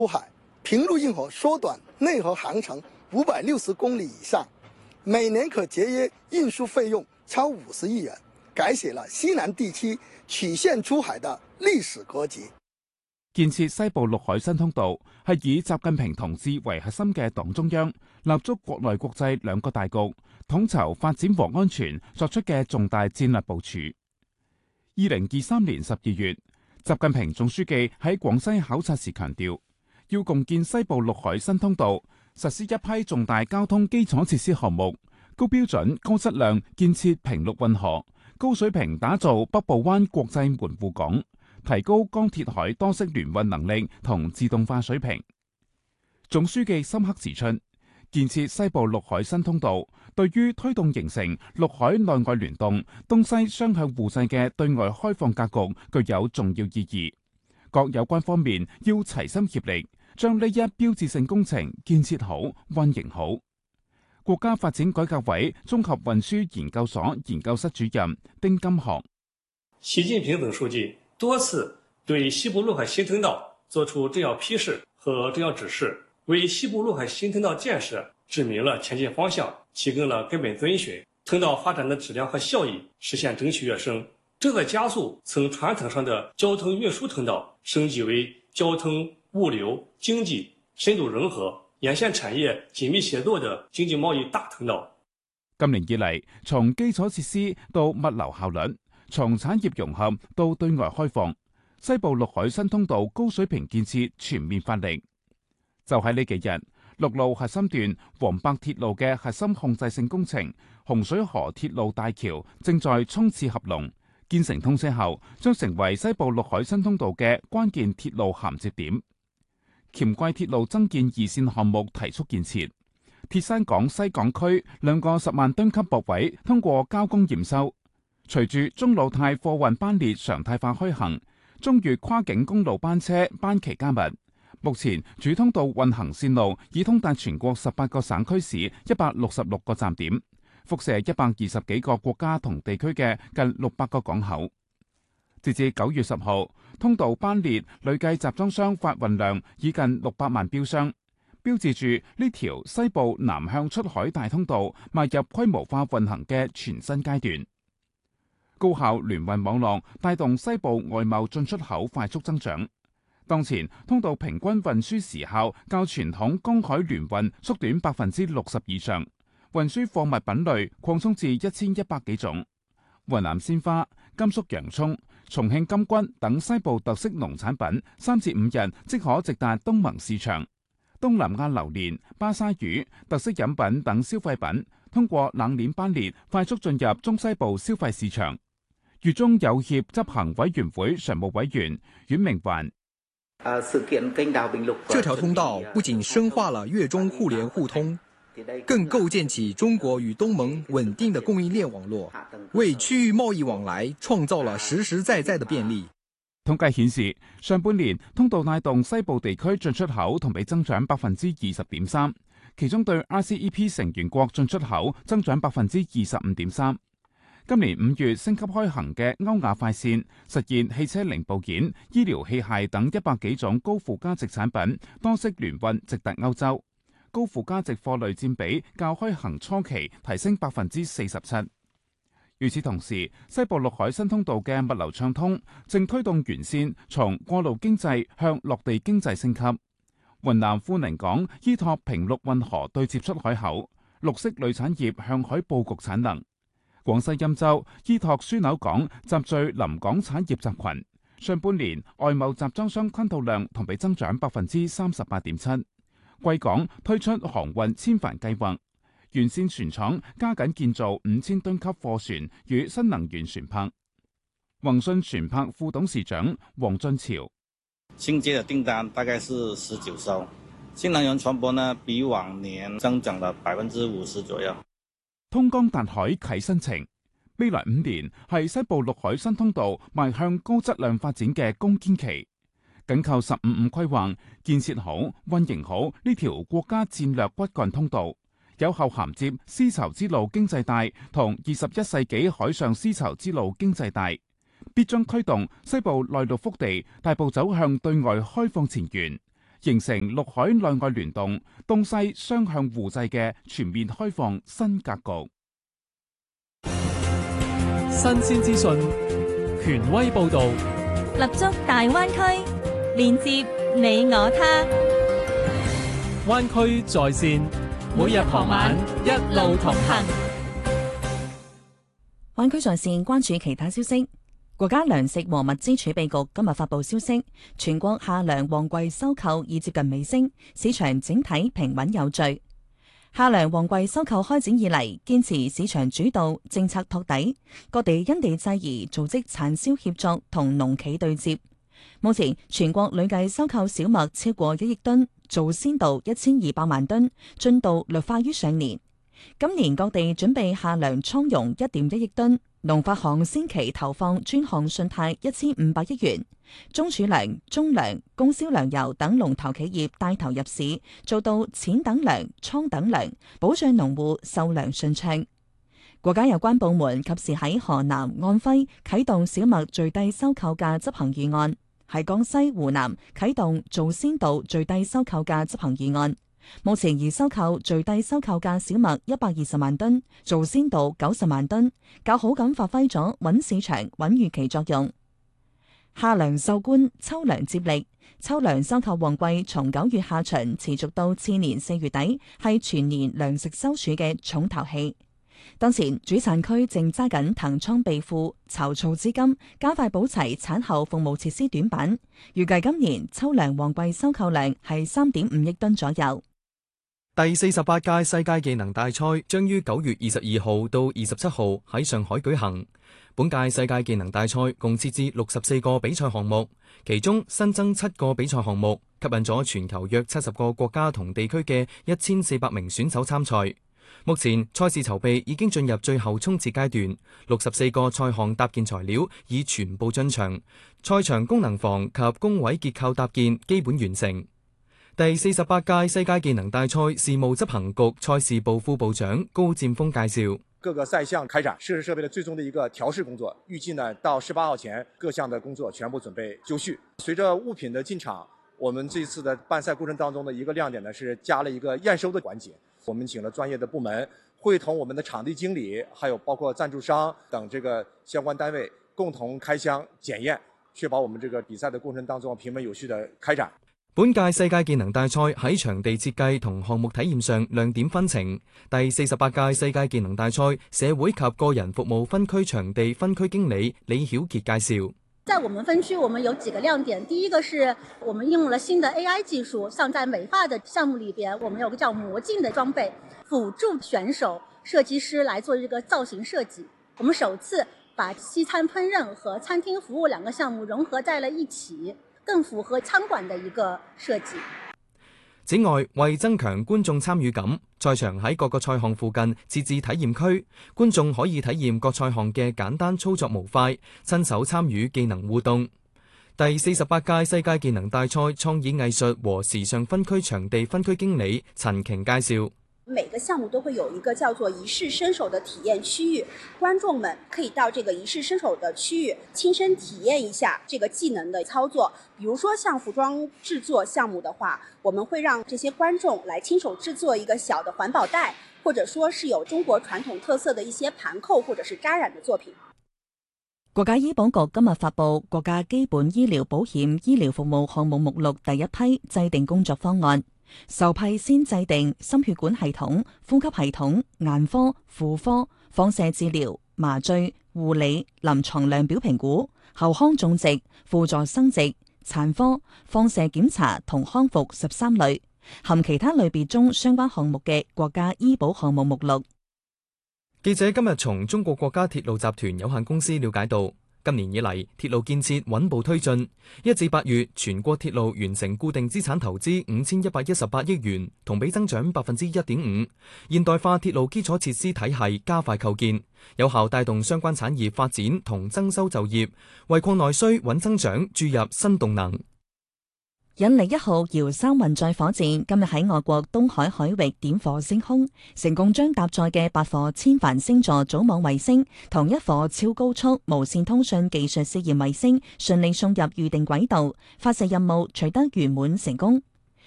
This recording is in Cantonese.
出海，平陆运河缩短内河航程560公里以上，每年可节约运输費用超50億元，改寫了西南地區曲線出海的歷史格局。 建設西部陸海新通道係以習近平同志為核心嘅黨中央立足國內國際兩個大局，統籌發展和安全作出嘅重大戰略部署。2023年12月，習近平總書記喺廣西考察時強調，要共建西部陸海新通道，實施一批重大交通基礎設施項目，高標準、高質量建設平陸運河，高水平打造北部灣國際門戶港，提高江鐵海多式聯運能力同自動化水平。總書記深刻指出，建設西部陸海新通道，對於推動形成陸海內外聯動、東西雙向互濟嘅對外開放格局具有重要意義。各有關方面要齊心協力，將呢一標誌性工程建設好、運營好。國家發展改革委綜合運輸研究所研究室主任丁金學： 習近平總書記多次對西部陸海新通道作出重要批示和重要指示，為西部陸海新通道建設指明了前進方向，提供了根本遵循，通道發展的質量和效益實現整體躍升，正在加速從傳統上的交通運輸通道升級為交通物流經濟深度融合、沿線產業緊密協作的經濟貿易大通道。 今年以嚟，從基礎設施到物流效率，從產業融合到對外開放，西部陸海新通道高水平建設全面發力。就喺呢幾日，陸路核心段黃陂鐵路嘅核心控制性工程洪水河鐵路大橋正在衝刺合龍，建成通車後，將成為西部陸海新通道嘅關鍵鐵路銜接點。黔桂鐵路增建2線項目提速建設，鐵山港西港區兩個10萬噸級駁位通過交工驗收。隨住中老泰貨運班列常態化開行，中越跨境公路班車班期加密。目前主通道運行線路已通達全國18個省區市166個站點，輻射120幾個國家同地區嘅近600個港口。截至9月10號，通道班列累計集裝箱發運量已近600萬標箱，標誌住呢條西部南向出海大通道邁入規模化運行嘅全新階段。高效聯運網絡帶動西部外貿進出口快速增長。當前通道平均運輸時效較傳統公海聯運縮短60%以上，運輸貨物品類擴充至1100幾種。雲南鮮花、甘肅洋蔥、重慶金軍等西部特色農產品3至5日即可直達東盟市場。東南亞榴蓮、巴沙魚、特色飲品等消費品通過冷鏈班列快速進入中西部消費市場。粵中友協執行委員會常務委員阮明環： 這條通道不僅深化了粵中互聯互通，更構建起中國與東盟穩定的供應鏈網絡，為區域貿易往來創造了實實在在的便利。 統計顯示，上半年通道帶動西部地區進出口同比增長20.3%，其中對 RCEP 成員國進出口增長25.3%。今年5月升級開行嘅歐亞快線，實現汽車零部件、醫療器械等100幾種高附加值產品多式聯運直達歐洲，高附加值貨類佔比較開行初期提升47%。與此同時，西部陸海新通道嘅物流暢通，正推動沿線從過路經濟向落地經濟升級。雲南富寧港依託平陸運河對接出海口，綠色鋁產業向海佈局產能。廣西欽州依託樞紐港集聚臨港產業集群，上半年外貿集裝箱吞吐量同比增長38.7%。貴港推出航運千帆計劃，沿線船廠加緊建造5000噸級貨船與新能源船舶。宏信船舶副董事長黃俊潮： 新接的訂單大概是19艘，新能源船舶呢比往年增長了50%左右。 通江達海啟新程，未來5年係西部陸海新通道邁向高質量發展嘅攻堅期。緊扣15+5規劃，建設好、運營好呢條國家戰略骨幹通道，有效銜接絲綢之路經濟帶同21世紀海上絲綢之路經濟帶，必將推動西部內陸腹地大步走向對外開放前沿， 形成陸海內外聯動、東西雙向互濟嘅全面開放新格局。 新鮮資訊，權威報導， 立足大灣區，連接你我他。 灣區在線，每日傍晚一路同行。 灣區在線關注其他消息。國家糧食和物資儲備局今日發布消息，全國夏糧旺季收購已接近尾聲，市場整體平穩有序。夏糧旺季收購開展以嚟，堅持市場主導、政策托底，各地因地制宜組織產銷協作同農企對接。目前全國累計收購小麥超過1億噸，做先稻1200萬噸，進度略快於上年。今年各地準備夏糧倉容1.1億噸，農發行先期投放專項信貸1500億元，中儲糧、中糧、供銷糧油等龍頭企業帶頭入市，做到錢等糧、倉等糧，保障農戶售糧順暢。國家有關部門及時喺河南、安徽啟動小麥最低收購價執行預案，喺江西、湖南啟動做先稻最低收購價執行預案。目前已收購最低收購價小麥120萬噸，做先稻90萬噸，較好咁發揮咗穩市場、穩預期作用。夏糧收官，秋糧接力。秋糧收購旺季從9月下旬持續到次年4月底，係全年糧食收儲嘅重頭戲。當前主產區正揸緊騰倉備庫，籌措資金，加快補齊產後服務設施短板。預計今年秋糧旺季收購量係3.5億噸左右。 第48屆世界技能大賽將於9月22號到27號喺上海舉行。本屆世界技能大賽共設置64個比賽項目，其中新增7個比賽項目，吸引咗全球約70個國家同地區嘅1400名選手參賽。目前賽事籌備已經進入最後衝刺階段，64個賽項搭建材料已全部進場，賽場功能房及工位結構搭建基本完成。第48屆世界技能大賽事務執行局賽事部副部長高佔峰介紹， 各個賽項開展設施設備的最終的一個調試工作，預計呢到18號前各項的工作全部準備就緒。隨着物品的進場，我們這次的辦賽過程當中的一個亮點呢是加了一個驗收的環節，我們請了專業的部門，會同我們的場地經理，還有包括贊助商等這個相關單位共同開箱檢驗，確保我們這個比賽的過程當中平穩有序的開展。 本屆世界技能大賽喺場地設計同項目體驗上亮點紛呈。第48屆世界技能大賽社會及個人服務分區場地分區經理李曉傑介紹， 在我們分區，我們有幾個亮點。第一個是我們應用了新的 AI 技術，像在美髮的項目裏邊，我們有個叫魔鏡的裝備，輔助選手、設計師來做這個造型設計。我們首次把西餐烹飪和餐廳服務兩個項目融合在了一起，更符合餐館的一個設計。 此外，為增強觀眾參與感，賽場喺各個賽項附近設置體驗區，觀眾可以體驗各賽項嘅簡單操作模塊，親手參與技能互動。第48屆世界技能大賽創意藝術和時尚分區場地分區經理陳瓊介紹， 每個項目都會有一個叫做一試身手的體驗區域，觀眾們可以到這個一試身手的區域親身體驗一下這個技能的操作。比如說像服裝製作項目的話，我們會讓這些觀眾來親手製作一個小的環保袋，或者說是有中國傳統特色的一些盤扣或者是扎染的作品。 國家醫保局今日發布國家基本醫療保險醫療服務項目目錄第一批制定工作方案。首批先制定心血管系統、呼吸系統、眼科、婦科、放射治療、麻醉、護理、臨床量表評估、後康種植、輔助生殖、產科、放射檢查同康復13類，含其他類別中相關項目嘅國家醫保項目目錄。 記者今日從中國國家鐵路集團有限公司了解到，今年以嚟鐵路建設穩步推進，1至8月全國鐵路完成固定資產投資5118億元，同比增長1.5%。現代化鐵路基礎設施體系加快構建，有效帶動相關產業發展同增收就業，為擴內需穩增長注入新動能。 引力1號遙3運載火箭今日喺我國東海海域點火升空，成功將搭載嘅8顆千帆星座組網衛星同1顆超高速無線通訊技術試驗衛星順利送入預定軌道，發射任務取得圓滿成功。